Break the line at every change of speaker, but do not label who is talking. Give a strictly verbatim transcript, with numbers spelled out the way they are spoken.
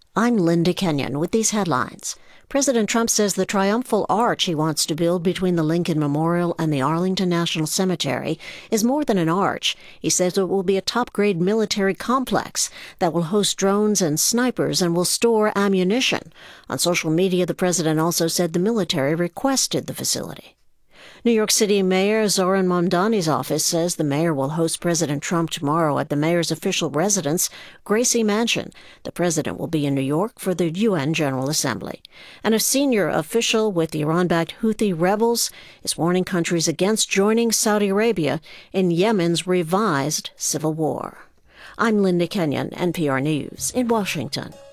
I'm Linda Kenyon with these headlines. President Trump says the triumphal arch he wants to build between the Lincoln Memorial and the Arlington National Cemetery is more than an arch. He says it will be a top-grade military complex that will host drones and snipers and will store ammunition. On social media, the president also said the military requested the facility. New York City Mayor Zohran Mamdani's office says the mayor will host President Trump tomorrow at the mayor's official residence, Gracie Mansion. The president will be in New York for the U N General Assembly. And a senior official with the Iran-backed Houthi rebels is warning countries against joining Saudi Arabia in Yemen's revised civil war. I'm Linda Kenyon, N P R News in Washington.